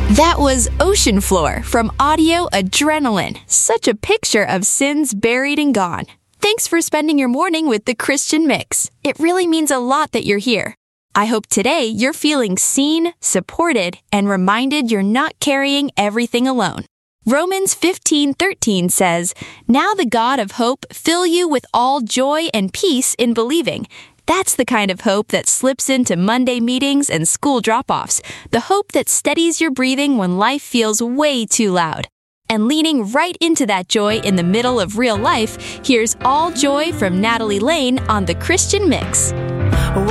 That was Ocean Floor from Audio Adrenaline. Such a picture of sins buried and gone. Thanks for spending your morning with the Christian Mix. It really means a lot that you're here. I hope today you're feeling seen, supported, and reminded you're not carrying everything alone. Romans 15:13 says, "Now the God of hope fill you with all joy and peace in believing." That's the kind of hope that slips into Monday meetings and school drop-offs, the hope that steadies your breathing when life feels way too loud. And leaning right into that joy in the middle of real life, here's All Joy from Natalie Lane on the Christian Mix.